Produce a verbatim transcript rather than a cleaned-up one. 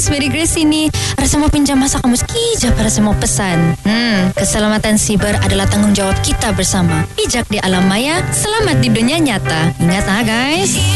guys, Mary Grace ini. Rasa mau pinjam masa kamu sekejap, rasa mau pesan. Hmm, keselamatan siber adalah tanggung jawab kita bersama. Bijak di alam maya, selamat di dunia nyata. Ingat ah guys.